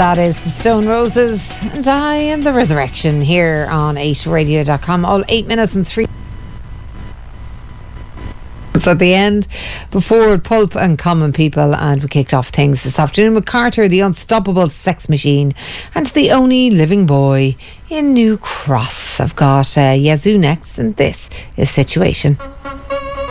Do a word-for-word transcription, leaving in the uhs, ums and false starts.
That is the Stone Roses, and I am the Resurrection here on eight radio dot com. All eight minutes and three at the end before Pulp and Common People, and we kicked off things this afternoon with Carter, the Unstoppable Sex Machine, and The Only Living Boy in New Cross. I've got uh, Yazoo next, and this is Situation.